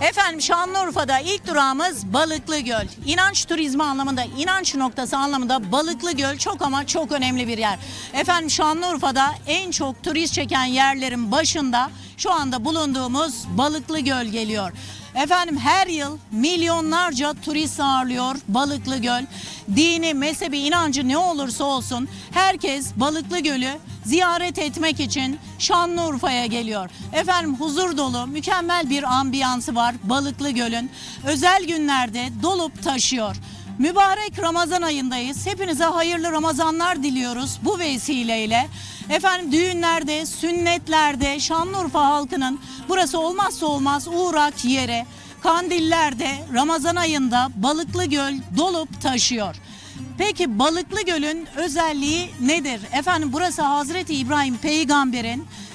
Efendim Şanlıurfa'da ilk durağımız Balıklı Göl. İnanç turizmi anlamında, inanç noktası anlamında Balıklı Göl çok ama çok önemli bir yer. Efendim Şanlıurfa'da en çok turist çeken yerlerin başında şu anda bulunduğumuz Balıklı Göl geliyor. Efendim her yıl milyonlarca turist ağırlıyor Balıklı Göl. Dini, mezhebi, inancı ne olursa olsun herkes Balıklı Göl'ü ziyaret etmek için Şanlıurfa'ya geliyor. Efendim huzur dolu, mükemmel bir ambiyansı var Balıklı Göl'ün. Özel günlerde dolup taşıyor. Mübarek Ramazan ayındayız. Hepinize hayırlı Ramazanlar diliyoruz bu vesileyle. Efendim düğünlerde, sünnetlerde Şanlıurfa halkının burası olmazsa olmaz uğrak yeri. Kandillerde Ramazan ayında Balıklı Göl dolup taşıyor. Peki Balıklı Göl'ün özelliği nedir? Efendim burası Hazreti İbrahim peygamberin